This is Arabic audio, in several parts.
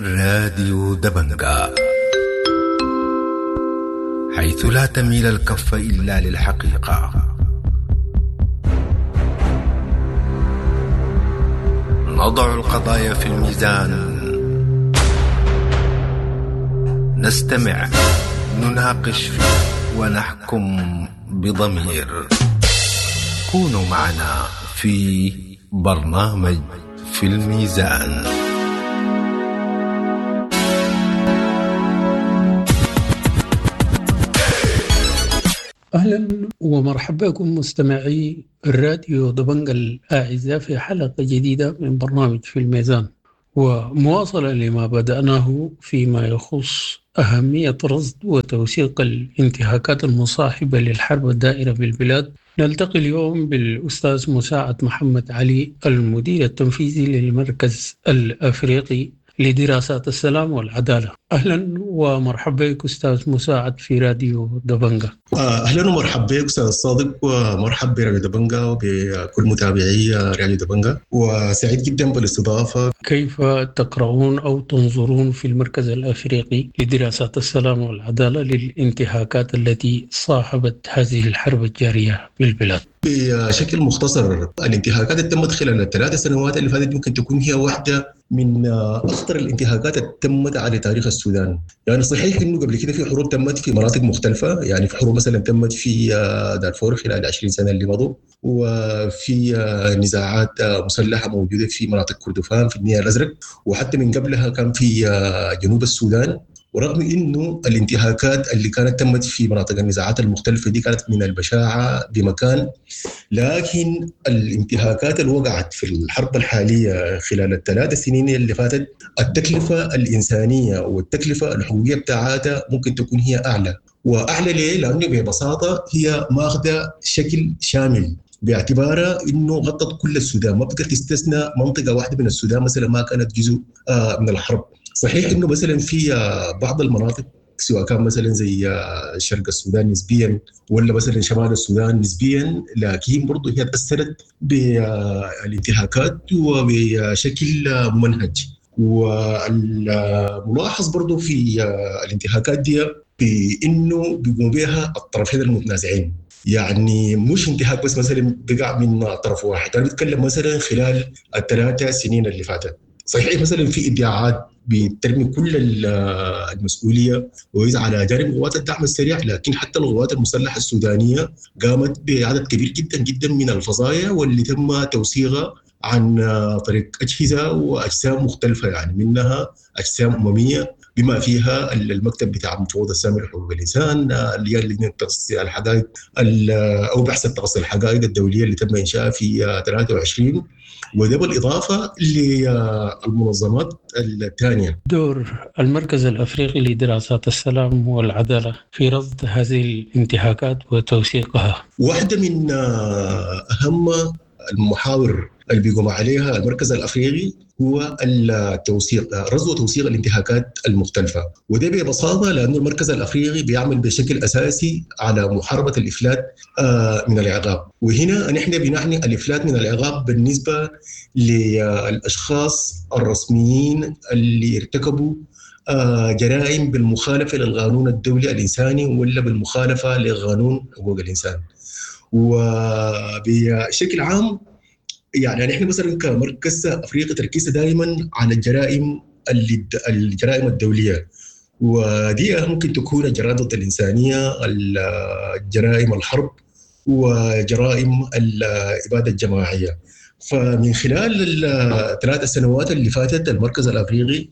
راديو دبنجا، حيث لا تميل الكف إلا للحقيقة. نضع القضايا في الميزان، نستمع، نناقش ونحكم بضمير. كونوا معنا في برنامج في الميزان. أهلا ومرحبا بكم مستمعي الراديو دبنجا الأعزاء في حلقة جديدة من برنامج في الميزان، ومواصلة لما بدأناه فيما يخص أهمية رصد وتوثيق الانتهاكات المصاحبة للحرب الدائرة في البلاد. نلتقي اليوم بالأستاذ مساعد محمد علي، المدير التنفيذي للمركز الأفريقي لدراسات السلام والعدالة. أهلا ومرحبا بك أستاذ مساعد في راديو دبنجا. أهلا ومرحبا بك أستاذ صادق، ومرحبا براديو دبنجا وبكل متابعي راديو دبنجا، وسعيد جدا بالاستضافة. كيف تقرؤون أو تنظرون في المركز الأفريقي لدراسات السلام والعدالة للانتهاكات التي صاحبت هذه الحرب الجارية بالبلاد؟ بشكل مختصر، الانتهاكات اللي تمت خلال ال3 سنوات اللي فاتت ممكن تكون هي واحدة من أخطر الانتهاكات اللي تمت على تاريخ السودان. يعني صحيح إنه قبل كده في حروب تمت في مناطق مختلفة، يعني في حروب مثلا تمت في دارفور خلال 20 سنة اللي مضوا، وفي نزاعات مسلحة موجودة في مناطق كردفان في النيل الأزرق، وحتى من قبلها كان في جنوب السودان. ورغم إنه الانتهاكات اللي كانت تمت في مناطق النزاعات المختلفة دي كانت من البشاعة بمكان، لكن الانتهاكات اللي وقعت في الحرب الحالية خلال ال3 سنين اللي فاتت، التكلفة الإنسانية والتكلفة الحقوقية بتاعتها ممكن تكون هي أعلى. وأعلى ليه؟ لأنه ببساطة هي ماخذة شكل شامل، باعتبارها إنه غطت كل السودان، ما بقدر تستثنى منطقة واحدة من السودان مثلا ما كانت جزء من الحرب. صحيح إنه مثلا في بعض المناطق سواء كان مثلا زي شرق السودان نسبيا ولا مثلا شمال السودان نسبيا، لكن برضه هي تأثرت بالانتهاكات وبشكل ممنهج. والملاحظ برضه في الانتهاكات دي بأنه بيقوم بها الطرفين المتنازعين، يعني مش انتهاك بس مثلا بقع من طرف واحد. أنا بتكلم مثلا خلال ال3 سنين اللي فاتت، صحيح مثلا في ادعاءات بترمي كل المسؤوليه ويزعل على جانب قوات الدعم السريع، لكن حتى القوات المسلحه السودانيه قامت بعدد كبير جدا جدا من الفظايا واللي تم توثيقها عن طريق اجهزه واجسام مختلفه، يعني منها اجسام امميه بما فيها المكتب بتاع مفوض السامي لحقوق الانسان، اللي هي لجنه تقصي الحقائق او بحث تقصي الحقائق الدوليه اللي تم انشائها في 23، وده بالإضافة للمنظمات الثانية. دور المركز الأفريقي لدراسات السلام والعدالة في رصد هذه الانتهاكات وتوثيقها، واحدة من أهم المحاور اللي بيقوم عليها المركز الأفريقي هو التوثيق، رصد وتوثيق الانتهاكات المختلفة. وده ببساطة لأن المركز الأفريقي بيعمل بشكل أساسي على محاربة الإفلات من العقاب. وهنا نحن بنعني الإفلات من العقاب بالنسبة للأشخاص الرسميين اللي ارتكبوا جرائم بالمخالفة للقانون الدولي الإنساني ولا بالمخالفة لقانون حقوق الإنسان. وبشكل عام يعني نحن مثلا كمركز افريقي تركيزنا دائما على الجرائم الدوليه، ودي ممكن تكون الجرائم ضد الانسانيه، الجرائم الحرب، وجرائم الاباده الجماعيه. فمن خلال ال3 سنوات اللي فاتت المركز الافريقي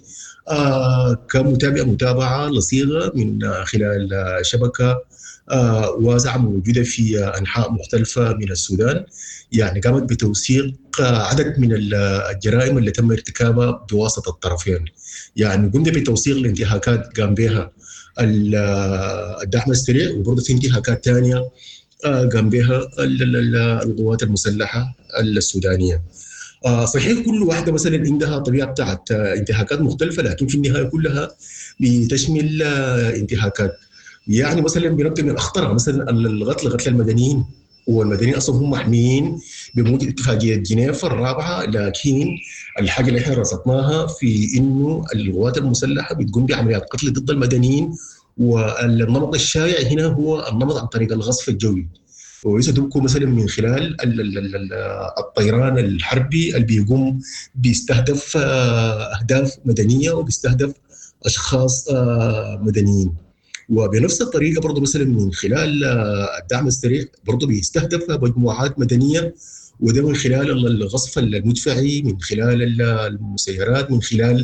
متابعه لصيغه من خلال شبكه واسعة موجودة في أنحاء مختلفة من السودان، يعني قامت بتوثيق عدد من الجرائم اللي تم ارتكابها بواسطة الطرفين. يعني قمنا بتوثيق الانتهاكات قام بها الدعم السريع، وبرضه في انتهاكات ثانية قام بها القوات المسلحة السودانية. صحيح كل واحدة مثلا عندها طبيعة بتاعت انتهاكات مختلفة، لكن في النهاية كلها بتشمل انتهاكات. يعني مثلا بنبدا من الاخطر مثلا قتل المدنيين والمدنيين اصلا هم محميين بموجب اتفاقيه جنيف الرابعه، لكن الحاجه اللي احنا رصدناها في انه القوات المسلحه بتقوم بعمليات قتل ضد المدنيين، والنمط الشائع هنا هو النمط عن طريق الغصف الجوي، ويصدقوا مثلا من خلال الطيران الحربي اللي بيقوم بيستهدف اهداف مدنيه وبيستهدف اشخاص مدنيين. وبنفس الطريقه برضه مثلا من خلال الدعم السريع برضه بيستهدف مجموعات مدنيه، وده من خلال الغصف المدفعي، من خلال المسيرات، من خلال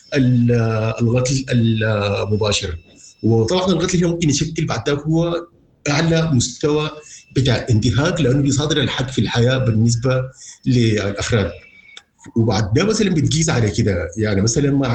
القتل المباشر. وطبعا القتل هنا ممكن يشكل بعد ذلك هو اعلى مستوى بتاع انتهاك، لانه بيصادر الحق في الحياه بالنسبه للافراد. وبعد ده مثلا بتقيس على كده، يعني مثلا مع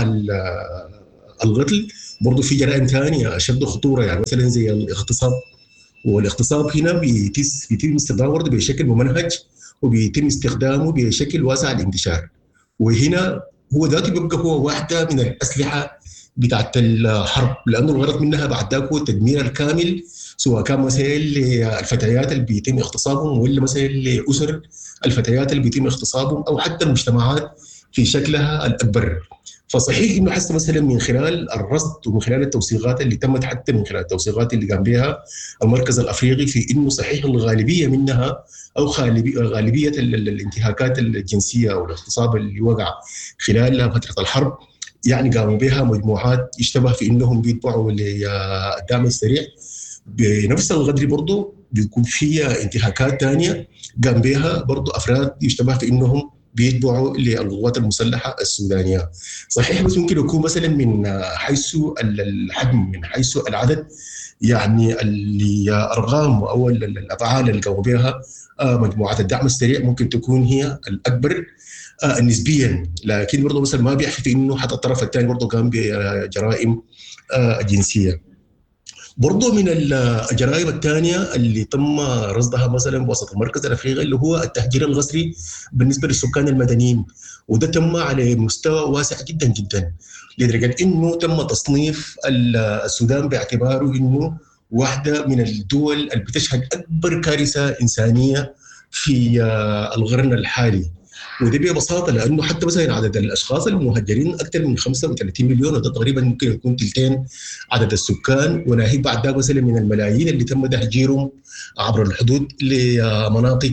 القتل برضه في جرائم ثانيه اشد خطوره، يعني مثلا زي الاغتصاب. والاغتصاب هنا بيتم استخدامه برضه بشكل ممنهج، وبيتم استخدامه بشكل واسع الانتشار. وهنا هو ذاته بيبقى هو واحده من الاسلحه بتاعت الحرب، لانه الغرض منها بعد ذاك هو التدمير الكامل، سواء كان مثلا للفتيات اللي بيتم اغتصابهم، ولا مثلا لاسر الفتيات اللي بيتم اغتصابهم، او حتى المجتمعات في شكلها الاكبر. فصحيح انه حتى مثلا من خلال الرصد ومن خلال التوثيقات اللي تمت، حتى من خلال التوثيقات اللي قام بها المركز الافريقي، في انه صحيح الغالبيه منها او غالبيه الانتهاكات الجنسيه او الاغتصاب اللي وقع خلال فتره الحرب يعني قاموا بها مجموعات يشتبه في انهم بيتبعوا للدعم السريع. بنفس القدر برضه بيكون فيها انتهاكات ثانيه قام بها برضه افراد يشتبه في انهم بيتبعوا للقوات المسلحه السودانيه. صحيح بس ممكن يكون مثلا من حيث الحجم، من حيث العدد، يعني الارقام او الافعال اللي قاموا بها مجموعات الدعم السريع ممكن تكون هي الاكبر نسبيا، لكن برضه مثلا ما بيحكي في انه حتى الطرف الثاني برضه قام بجرائم جنسيه. برضه من الجرائم الثانيه اللي تم رصدها مثلا بوسط المركز الافريقي اللي هو التهجير القسري بالنسبه للسكان المدنيين، وده تم على مستوى واسع جدا جدا، لدرجه انه تم تصنيف السودان باعتباره انه واحده من الدول اللي بتشهد اكبر كارثه انسانيه في القرن الحالي. وده ببساطه لانه حتى مثلا عدد الاشخاص المهجرين اكثر من 35 مليون، وده تقريبا ممكن يكون ثلثين عدد السكان، وناهيك بعد ذلك مثلا من الملايين اللي تم تهجيرهم عبر الحدود لمناطق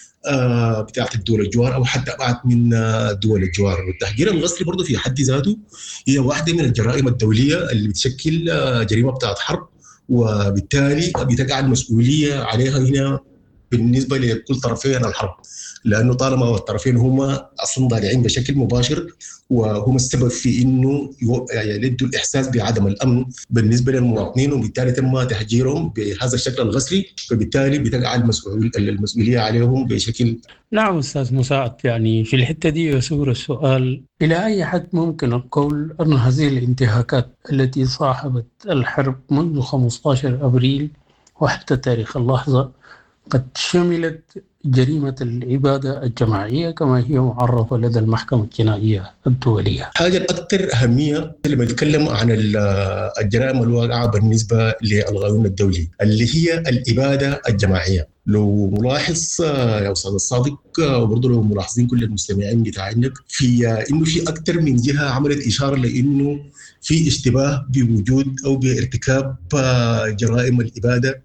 بتاعت الدول الجوار او حتى ابعد من دول الجوار. والتهجير القسري برضه في حد ذاته هي واحده من الجرائم الدوليه اللي بتشكل جريمه بتاعت حرب، وبالتالي بتقع المسؤوليه عليها هنا بالنسبه لكل طرفين الحرب، لانه طالما الطرفين هم اصلا ضالعين بشكل مباشر وهم السبب في انه يلدوا الاحساس بعدم الامن بالنسبه للمواطنين، وبالتالي تم تهجيرهم بهذا الشكل القسري، فبالتالي بتقع المسؤوليه عليهم بشكل. نعم أستاذ مساعد، يعني في الحتة دي يثور السؤال: إلى أي حد ممكن القول أن هذه الانتهاكات التي صاحبت الحرب منذ 15 أبريل وحتى تاريخ اللحظة قد شملت جريمة الإبادة الجماعية كما هي معرفة لدى المحكمة الجنائية الدولية؟ حاجة الأكثر أهمية لما نتكلم عن الجرائم الواقعة بالنسبة للقانون الدولي اللي هي الإبادة الجماعية. لو ملاحظ يا أستاذ الصادق، وبرضه لو ملاحظين كل المستمعين بتاعنا، في إنه في أكثر من جهة عملت إشارة لإنه في اشتباه بوجود أو بارتكاب جرائم الإبادة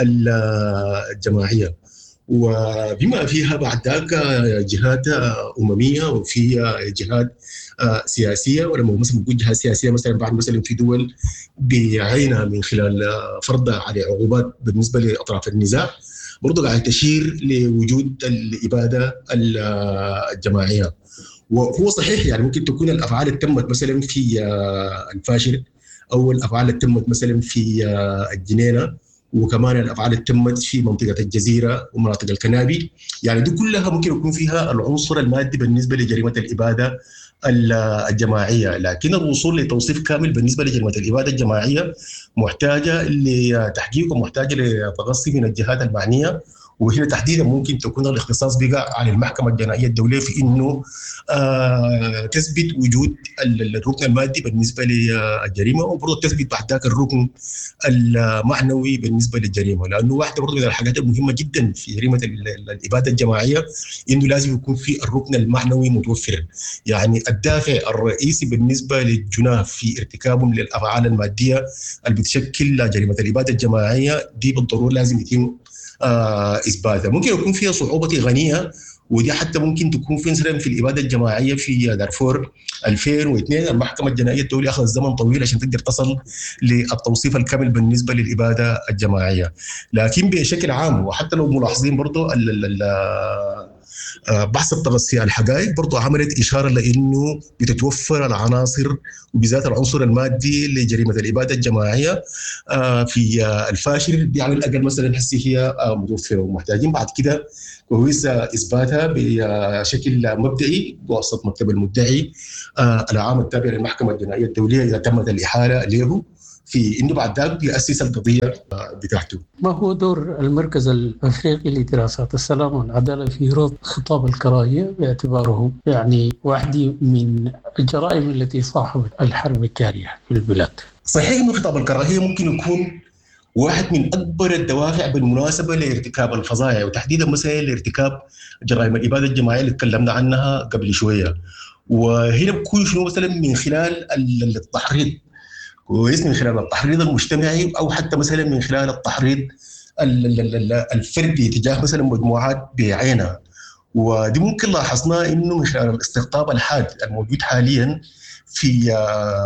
الجماعية، وبما فيها بعد ذلك جهات أممية وفي جهات سياسية. ولما مثلا نقول جهات سياسية مثلا بعد مثلا في دول بعينها من خلال فرض على عقوبات بالنسبة لأطراف النزاع، برضو قاعد تشير لوجود الإبادة الجماعية. وهو صحيح يعني ممكن تكون الأفعال اللي تمت مثلا في الفاشر، أو الأفعال اللي تمت مثلا في الجنينة، وكمان الافعال اللي تمت في منطقه الجزيره ومناطق الكنابي، يعني دي كلها ممكن يكون فيها العنصر المادي بالنسبه لجريمه الاباده الجماعيه. لكن الوصول لتوصيف كامل بالنسبه لجريمه الاباده الجماعيه محتاجه لتحقيق ومحتاجه لتقصي من الجهات المعنيه، وهنا تحديدا ممكن تكون الاختصاص بقى على المحكمة الجنائية الدولية في إنه تثبت وجود الركن المادي بالنسبة للجريمة، وبرضه تثبت بعد ذاك الركن المعنوي بالنسبة للجريمة، لأنه واحدة برضه من الحاجات المهمة جدا في جريمة الإبادة الجماعية إنه لازم يكون في الركن المعنوي متوفر. يعني الدافع الرئيسي بالنسبة للجناه في ارتكابهم للأفعال المادية اللي بتشكل جريمة الإبادة الجماعية دي بالضرورة لازم يتم إثباتها. ممكن يكون فيها صعوبة تقنية، ودي حتى ممكن تكون في مثلا في الإبادة الجماعية في دارفور 2002 المحكمة الجنائية الدولية أخذت زمن طويل عشان تقدر تصل للتوصيف الكامل بالنسبة للإبادة الجماعية. لكن بشكل عام وحتى لو ملاحظين برضو بحث التغطية الحقائق برضو عملت إشارة لأنه بتتوفر العناصر وبذات العنصر المادي لجريمة الإبادة الجماعية في الفاشل دي على الأقل مثلا حسي هي متوفرة، ومحتاجين بعد كده كويس إثباتها بشكل مبدئي بواسطة مكتب المدعي العام التابع للمحكمة الجنائية الدولية إذا تمت الإحالة له في إنه بعد ذلك يأسس القضية بتاعته. ما هو دور المركز الأفريقي لدراسات السلام والعدالة في رفض خطاب الكراهية باعتباره يعني واحدة من الجرائم التي صاحبت الحرب الكارهة في البلاد؟ صحيح إنه خطاب الكراهية ممكن يكون واحد من أكبر الدوافع بالمناسبة لارتكاب الفظائع، وتحديدا مثلا لارتكاب جرائم الإبادة الجماعية اللي تكلمنا عنها قبل شوية. وهنا بكون شنو مثلا من خلال التحريض، ومن خلال التحريض المجتمعي أو حتى مثلا من خلال التحريض الفردي تجاه مثلا مجموعات بعينها. ودي ممكن لاحظناه إنه من خلال الاستقطاب الحاد الموجود حاليا في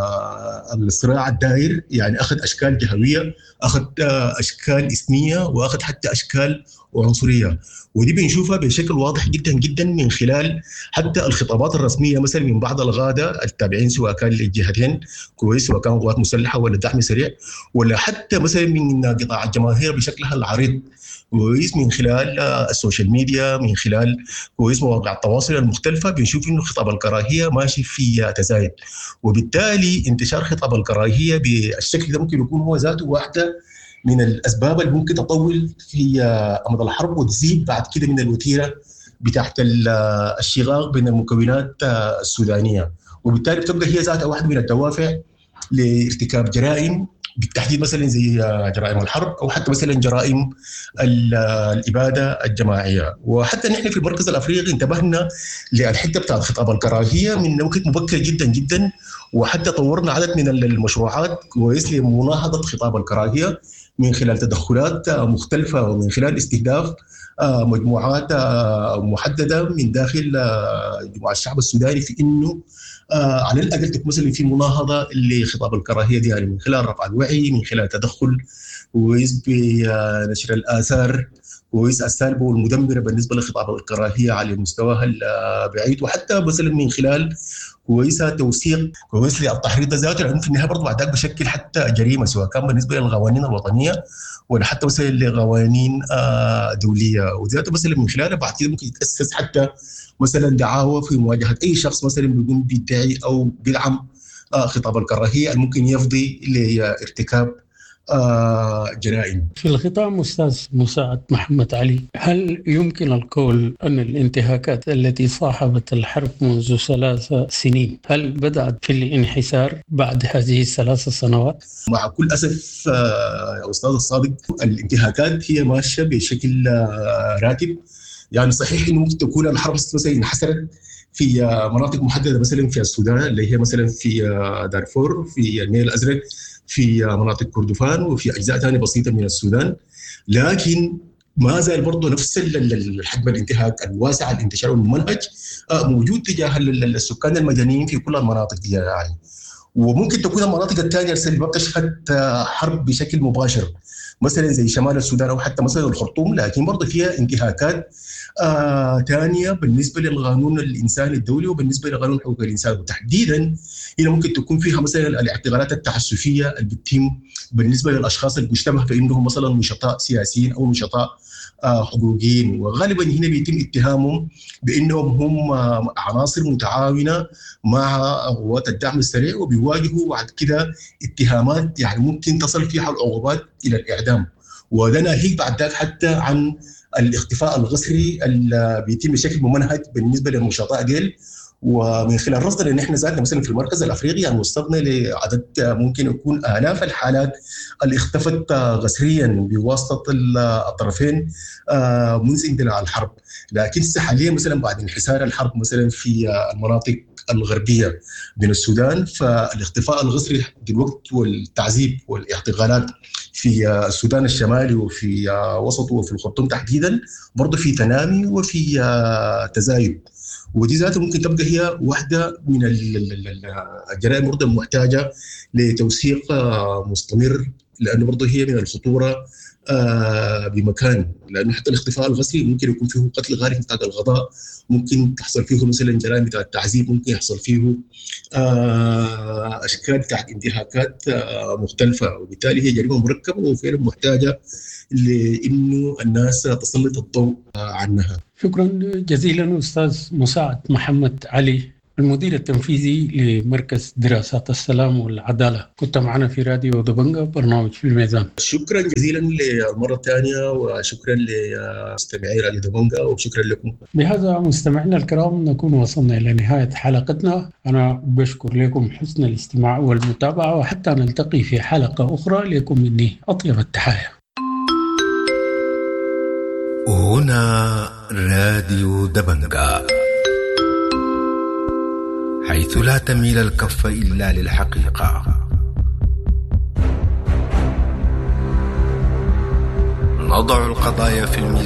الصراع الدائر، يعني أخذ أشكال جهوية، أخذ أشكال إثنية، وأخذ حتى أشكال عنصرية. ودي بنشوفها بشكل واضح جدا جدا من خلال حتى الخطابات الرسمية مثلا من بعض الغادة التابعين سواء كان للجهتين كويس، سواء كان قوات مسلحة ولا دعم سريع، ولا حتى مثلا من قطاع الجماهير بشكلها العريض كويس من خلال السوشيال ميديا، من خلال كويس مواقع التواصل المختلفة. بنشوف إنه خطاب الكراهية ماشي في تزايد، وبالتالي انتشار خطاب الكراهية بالشكل ده ممكن يكون هو ذاته واحدة من الأسباب اللي ممكن تطول في أمد الحرب وتزيد بعد كده من الوتيرة بتاعت الشغاق بين المكونات السودانية، وبالتالي بتبقى هي ذاتها واحدة من الدوافع لارتكاب جرائم بالتحديد مثلا زي جرائم الحرب أو حتى مثلا جرائم الإبادة الجماعية. وحتى نحن في المركز الأفريقي انتبهنا للحتة بتاعت خطاب الكراهية من وقت مبكر جدا جدا، وحتى طورنا عدد من المشروعات كويس لمناهضة خطاب الكراهية من خلال تدخلات مختلفة ومن خلال استهداف مجموعات محددة من داخل جموع الشعب السوداني في إنه على الأقل تكون مثلا في مناهضة لخطاب الكراهية دي، يعني من خلال رفع الوعي، من خلال تدخل كويس بنشر الآثار كويس السالبة والمدمرة بالنسبة لخطاب الكراهية على مستواها البعيد، وحتى مثلا من خلال كويس توثيق كويس للتحريض ذاته، لأنه في النهاية برضه بعد ذلك بشكل حتى جريمة سواء كان بالنسبة للقوانين الوطنية ولا حتى مثلا لقوانين دولية، وذاته مثلا من خلالها بعد كده ممكن يتأسس حتى مثلا دعاوى في مواجهة أي شخص مثلا بيكون بيدعي أو بيدعم خطاب الكراهية الممكن يفضي لارتكاب جرائم. في الختام أستاذ مساعد محمد علي، هل يمكن القول أن الانتهاكات التي صاحبت الحرب منذ 3 سنين هل بدأت في الانحسار بعد هذه ال3 سنوات؟ مع كل أسف يا أستاذ الصادق الانتهاكات هي ماشية بشكل راتب. يعني صحيح إنه ممكن تكون الحرب مثلا انحسرت في مناطق محددة مثلا في السودان اللي هي مثلا في دارفور، في النيل الأزرق، في مناطق كردفان، وفي أجزاء ثانية بسيطة من السودان، لكن ما زال برضه نفس الحجم الانتهاك الواسع الانتشار والممنهج موجود تجاه السكان المدنيين في كل المناطق دي يعني. وممكن تكون المناطق الثانية اللي ما بتشهد حرب بشكل مباشر مثلا زي شمال السودان أو حتى مثلا الخرطوم، لكن برضه فيها انتهاكات ثانية بالنسبة للقانون الإنساني الدولي وبالنسبة لقانون حقوق الإنسان، وتحديدا هنا ممكن تكون فيها مثلا الاعتقالات التعسفية اللي بتتم بالنسبة للأشخاص اللي بيشتبه بأنهم مثلا نشطاء سياسيين أو نشطاء حقوقيين، وغالبا هنا بيتم اتهامهم بأنهم هم عناصر متعاونة مع قوات الدعم السريع، وبيواجهوا بعد كده اتهامات يعني ممكن تصل فيها العقوبات إلى الإعدام، وده ناهيك بعد ذلك حتى عن الاختفاء الغسري اللي بيتم بشكل ممنهج بالنسبه للنشطاء ديل. ومن خلال رصدنا ان احنا زادنا مثلا في المركز الافريقي يعني وصلنا لعدد ممكن يكون الاف الحالات اللي اختفت غسريا بواسطه الطرفين منذ اندلاع الحرب. لكن حاليا مثلا بعد انحسار الحرب مثلا في المناطق الغربيه من السودان، فالاختفاء الغسري دلوقتي والتعذيب والاعتقالات في السودان الشمالي وفي وسطه وفي الخرطوم تحديدا برضه في تنامي وفي تزايد. ودي ذاتها ممكن تبقى هي واحدة من الجرائم برضه المحتاجة لتوثيق مستمر، لأنه برضه هي من الخطورة بمكان، لأنه حتى الاختفاء الغسري ممكن يكون فيه قتل غير محتاج الغضاء، ممكن تحصل فيه مثلا جرائم بتاع التعذيب، ممكن يحصل فيه أشكال بتاعت انتهاكات مختلفة، وبالتالي هي جريمة مركبة وفعلا محتاجة لأنه الناس تسلط الضوء عنها. شكرا جزيلا أستاذ مساعد محمد علي، المدير التنفيذي لمركز دراسات السلام والعدالة، كنت معنا في راديو دبنجة برنامج في الميزان. شكرا جزيلا للمرة الثانية، وشكرا لمستمعي راديو دبنجة، وشكرا لكم. بهذا مستمعينا الكرام نكون وصلنا إلى نهاية حلقتنا. أنا بشكر لكم حسن الاستماع والمتابعة، وحتى نلتقي في حلقة أخرى لكم مني أطيب التحايا. هنا راديو دبنجة، حيث لا تميل الكف إلا للحقيقة. نضع القضايا في الميزان